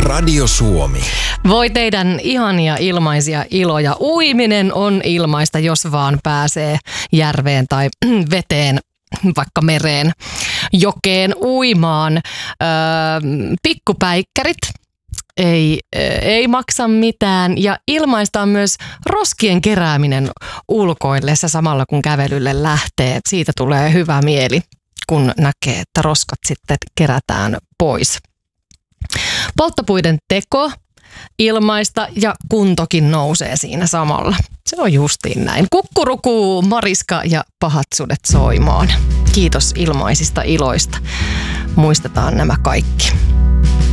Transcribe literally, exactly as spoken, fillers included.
Radio Suomi. Voi teidän ihania ilmaisia iloja. Uiminen on ilmaista, jos vaan pääsee järveen tai veteen, vaikka mereen, jokeen uimaan. Öö, pikkupäikkärit. Ei, ei maksa mitään ja ilmaista on myös roskien kerääminen ulkoillessa samalla kun kävelylle lähtee. Siitä tulee hyvä mieli, kun näkee, että roskat sitten kerätään pois. Polttopuiden teko ilmaista ja kuntokin nousee siinä samalla. Se on justiin näin. Kukkurukuu, mariska ja pahat sudet soimaan. Kiitos ilmaisista iloista. Muistetaan nämä kaikki.